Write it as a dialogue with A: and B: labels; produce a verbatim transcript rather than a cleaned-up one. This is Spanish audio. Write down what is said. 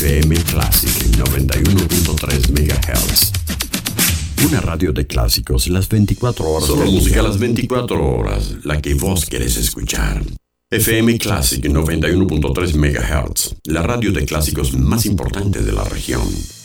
A: F M Classic noventa y uno punto tres megahertz. Una radio de clásicos las veinticuatro horas. Solo música las veinticuatro horas, la que vos querés escuchar. F M Classic noventa y uno punto tres megahertz, la radio de clásicos más importante de la región.